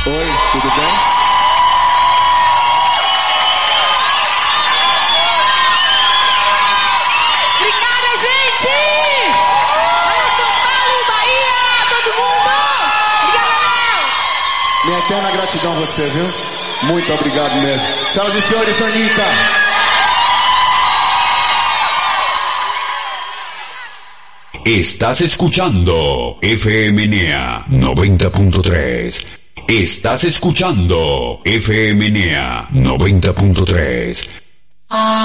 Oi, tudo bem? Obrigada, gente! Olha São Paulo, Bahia, todo mundo! Obrigada, Léo! Minha eterna gratidão a você, viu? Muito obrigado mesmo. Senhoras e senhores, Anitta! Estás escuchando FM NEA 90.3. Estás escuchando FM NEA 90.3.